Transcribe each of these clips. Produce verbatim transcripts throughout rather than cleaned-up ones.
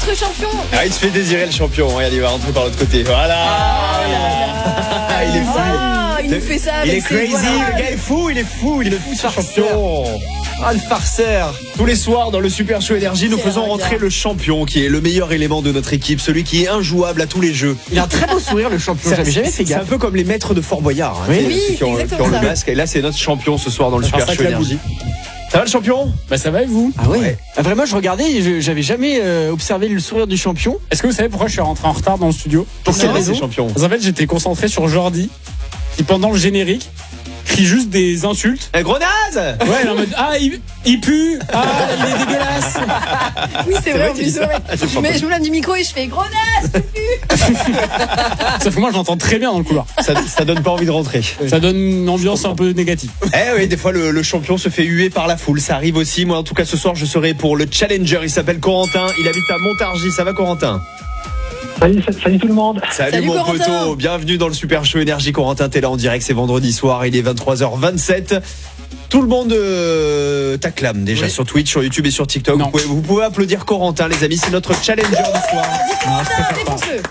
notre champion. Ah, il se fait désirer le champion. Regarde, il va rentrer par l'autre côté. Voilà. Ah, il est fou. Ah, il nous fait ça Il avec est ses crazy. voilà. Le gars est fou. Il est fou. Il est fou, ce champion. Ah, le farceur. Tous les soirs dans le Super Show Énergie, nous Quel faisons regard. rentrer le champion qui est le meilleur élément de notre équipe, celui qui est injouable à tous les jeux. Il a un très beau sourire, le champion. C'est- J'avais jamais fait C'est un gaffe. peu comme les maîtres de Fort Boyard. hein, Oui. tu sais, Oui, ceux qui ont, c'est qui ont exactement le ça. masque. Et là, c'est notre champion ce soir dans le Ça Super fait un Show sac à Énergie. Ça va le champion? Bah ça va et vous? Ah ouais. Ouais. Ah, vraiment, je regardais et je- j'avais jamais euh, observé le sourire du champion. Est-ce que vous savez pourquoi je suis rentré en retard dans le studio? Pour quelle Non. raison, champion? Parce qu'en fait j'étais concentré sur Jordi qui pendant le générique crie juste des insultes. Un gros naze. Ouais, il est en mode ah il, il pue, ah il est dégueulasse. Oui, c'est vrai, vrai en qu'il dit plus. ça. ouais. Ah, j'ai Je pas mets- entendu. je me lève du micro et je fais gros naze. Sauf que moi j'entends très bien dans le couloir. Ça, ça donne pas envie de rentrer. Ça donne une ambiance un peu négative. Eh oui, des fois le, le champion se fait huer par la foule, ça arrive aussi. Moi en tout cas ce soir je serai pour le challenger, il s'appelle Corentin, il habite à Montargis, ça va Corentin? Salut, salut tout le monde. Salut, Salut, mon Corentin. poteau, bienvenue dans le Super Show Énergie. Corentin, t'es là en direct, c'est vendredi soir, il est vingt-trois heures vingt-sept. Tout le monde euh, t'acclame déjà Oui. sur Twitch, sur YouTube et sur TikTok. Non. Vous pouvez, vous pouvez applaudir Corentin les amis, c'est notre challenger du soir. Corentin, défonce-le.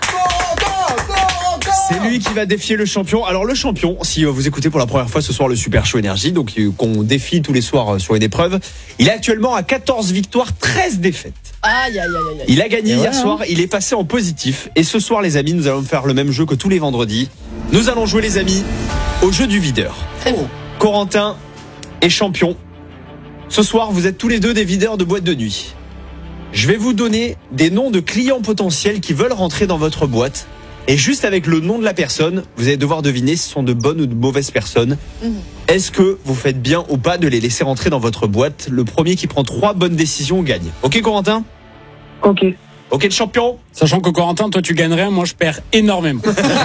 C'est lui qui va défier le champion. Alors le champion, si euh, vous écoutez pour la première fois ce soir le Super Show Énergie, donc euh, qu'on défie tous les soirs euh, sur une épreuve, il est actuellement à quatorze victoires, treize défaites. Aïe, aïe, aïe, aïe. Il a gagné Et hier voilà, soir, il est passé en positif. Et ce soir les amis, nous allons faire le même jeu que tous les vendredis. Nous allons jouer les amis au jeu du videur. Très bien. Corentin est champion. Ce soir, vous êtes tous les deux des videurs de boîte de nuit. Je vais vous donner des noms de clients potentiels qui veulent rentrer dans votre boîte. Et juste avec le nom de la personne, vous allez devoir deviner si ce sont de bonnes ou de mauvaises personnes. Mhm. Est-ce que vous faites bien ou pas de les laisser rentrer dans votre boîte? Le premier qui prend trois bonnes décisions gagne. Ok Corentin? Ok. Ok le champion? Sachant que Corentin, toi tu gagnes rien, moi je perds énormément.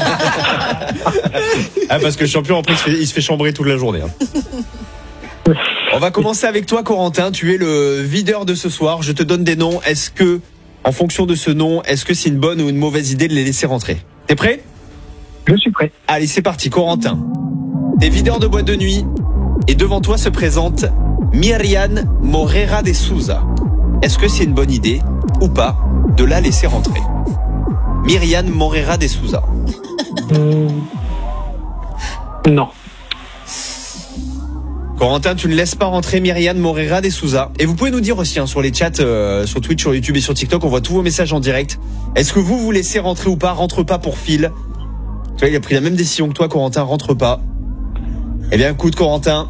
Ah parce que le champion après il se fait, il se fait chambrer toute la journée. hein. On va commencer avec toi Corentin, tu es le videur de ce soir. Je te donne des noms. Est-ce que, en fonction de ce nom, est-ce que c'est une bonne ou une mauvaise idée de les laisser rentrer? T'es prêt? Je suis prêt. Allez c'est parti Corentin. T'es videur de boîte de nuit et devant toi se présente Myriam Moreira de Souza. Est-ce que c'est une bonne idée ou pas de la laisser rentrer? Myriam Moreira de Souza. Hum, Non. Corentin, tu ne laisses pas rentrer Myriam Moreira de Souza. Et vous pouvez nous dire aussi hein, sur les chats, euh, sur Twitch, sur YouTube et sur TikTok, on voit tous vos messages en direct. Est-ce que vous vous laissez rentrer ou pas? Rentre pas pour Phil. Tu vois, il a pris la même décision que toi, Corentin, rentre pas. Eh bien, écoute, Corentin.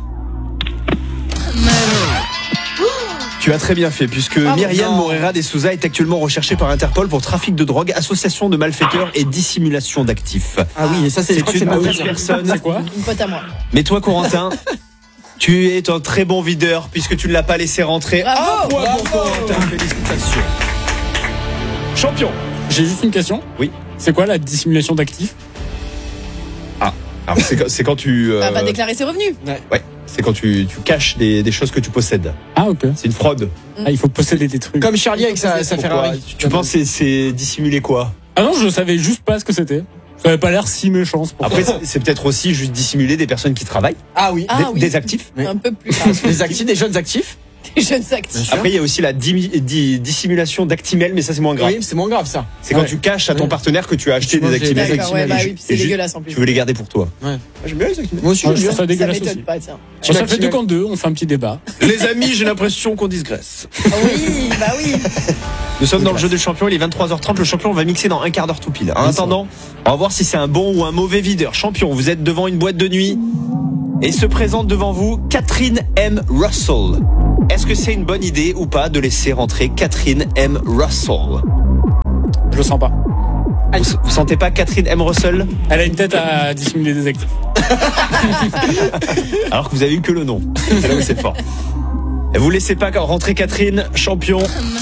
Tu as très bien fait, puisque Ah, Myriam non. Moreira de Souza est actuellement recherchée par Interpol pour trafic de drogue, association de malfaiteurs et dissimulation d'actifs. Ah oui, et ça c'est je crois que C'est c'est une ma mauvaise préférée. personne. C'est quoi? Une pote à moi. Mais toi, Corentin, tu es un très bon videur puisque tu ne l'as pas laissé rentrer. Bravo, Un point pour bravo. Corentin, félicitations. Champion. J'ai juste une question. Oui. C'est quoi la dissimulation d'actifs? Alors c'est quand, c'est quand tu, euh, Elle va pas déclarer ses revenus. ouais, c'est quand tu, tu caches des, des choses que tu possèdes. Ah ok. C'est une fraude. Ah, il faut posséder des trucs. Comme Charlie avec sa, sa Pourquoi Ferrari. Tu, tu penses que c'est, c'est dissimuler quoi? Ah non, je savais juste pas ce que c'était. Ça avait pas l'air si méchant. c'est pour Après ça. c'est, c'est peut-être aussi juste dissimuler des personnes qui travaillent, Ah oui. Ah des, oui. des actifs. Oui. Un peu plus. Des actifs, des jeunes actifs. Des jeunes actifs. Après il y a aussi la dimi- di- dissimulation d'actimel, mais ça c'est moins grave. Oui, c'est moins grave ça. C'est quand Ouais. tu caches à ton Ouais. partenaire que tu as acheté Tu des manges des- actimels. des D'accord, ouais, actimels, bah et oui, ju- puis c'est et ju- dégueulasse en plus. Tu veux les garder pour toi. Ouais. J'aime bien les actimels. Moi aussi, Ouais, j'aime je bien. trouve ça Ça dégueulasse m'étonne aussi. pas, tiens. Bon, ça fait Actimel. deux contre deux, on fait un petit débat. Les amis, j'ai l'impression qu'on digresse. Ah oui, bah oui. Nous sommes dans le jeu du champion, il est vingt-trois heures trente. Le champion, on va mixer dans un quart d'heure tout pile. En attendant, on va voir si c'est un bon ou un mauvais videur. Champion, vous êtes devant une boîte de nuit et se présente devant vous Catherine M. Russell. Est-ce que c'est une bonne idée ou pas de laisser rentrer Catherine M. Russell? Je le sens pas. Vous, vous sentez pas Catherine M. Russell? Elle a une tête à dissimuler des actifs. Alors que vous avez eu que le nom. C'est là où c'est fort. Et vous laissez pas rentrer Catherine, champion.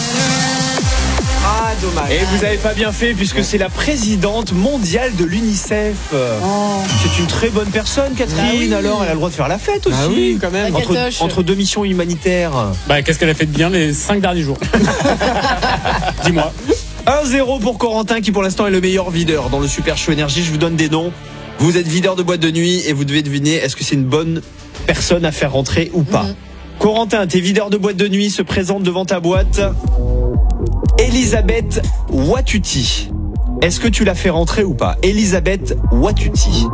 Ah, dommage. Et vous avez pas bien fait puisque c'est la présidente mondiale de l'UNICEF. C'est une très bonne personne, Catherine. Ah oui. Alors, elle a le droit de faire la fête aussi. Ah oui, quand même. Ah, Entre, Catoche. entre deux missions humanitaires. Bah qu'est-ce qu'elle a fait de bien les cinq derniers jours? Dis-moi. un zéro pour Corentin qui pour l'instant est le meilleur videur dans le Super Show Énergie. Je vous donne des noms. Vous êtes videur de boîte de nuit et vous devez deviner est-ce que c'est une bonne personne à faire rentrer ou pas. Mhm. Corentin, tes videurs de boîte de nuit se présentent devant ta boîte. Elisabeth Watuti. Est-ce que tu l'as fait rentrer ou pas? Elisabeth Watuti.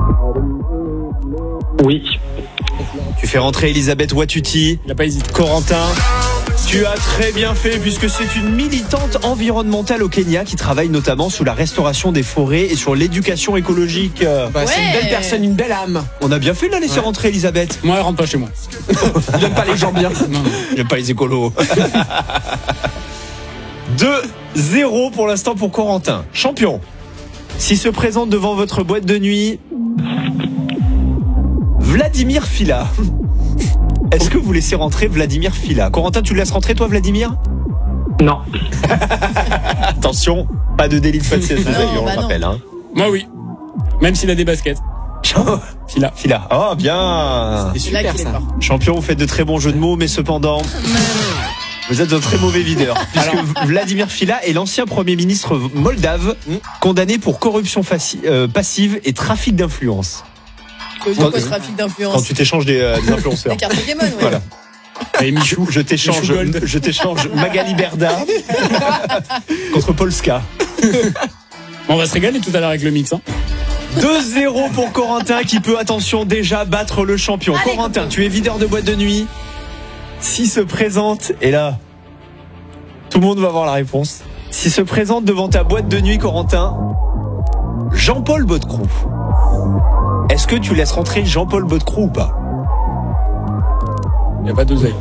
Oui. Tu fais rentrer Elisabeth Watuti. Il a pas hésité. Corentin, tu as très bien fait puisque c'est une militante environnementale au Kenya qui travaille notamment sur la restauration des forêts et sur l'éducation écologique. Bah, C'est une Ouais. belle personne, une belle âme. On a bien fait de la laisser Ouais. rentrer Elisabeth. Moi, elle rentre pas chez moi. Il aime pas les gens bien. Non, non. J'aime pas les écolos. deux zéro pour l'instant pour Corentin. Champion, si se présente devant votre boîte de nuit Vladimir Fila. Est-ce que vous laissez rentrer Vladimir Fila? Corentin, tu le laisses rentrer toi, Vladimir? Non. Attention, pas de délit de faciès, Non, on bah le non. rappelle. Hein. Moi, oui. Même s'il a des baskets. Fila. Fila. Oh, bien. C'est C'est là super qu'il est ça. fort. Champion, vous faites de très bons jeux de mots, mais cependant, vous êtes un très mauvais videur. Puisque Vladimir Fila est l'ancien Premier ministre moldave, condamné pour corruption faci- euh, passive et trafic d'influence. C'est quoi ce trafic Quand d'influence? tu t'échanges des, euh, des influenceurs. Les cartes Pokémon, ouais. Voilà. Et Michou. Je t'échange, Michou Gold. je t'échange Magali Berda contre Polska. Bon, on va se régaler tout à l'heure avec le mix. Hein. deux zéro pour Corentin qui peut, attention, déjà battre le champion. Allez, Corentin, Coco. tu es videur de boîte de nuit. Si se présente, et là, tout le monde va avoir la réponse. Si se présente devant ta boîte de nuit, Corentin, Jean-Paul Baudecroux. Est-ce que tu laisses rentrer Jean-Paul Baudecroux ou pas? Il n'y a pas d'oseille.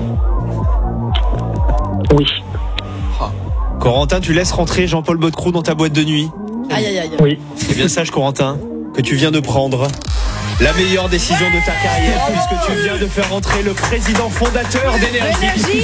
Oui. Corentin, tu laisses rentrer Jean-Paul Baudecroux dans ta boîte de nuit? Aïe, aïe, aïe. Oui. C'est bien sage, Corentin, que tu viens de prendre la meilleure décision de ta carrière, puisque tu viens de faire rentrer le président fondateur d'Énergie. Énergie!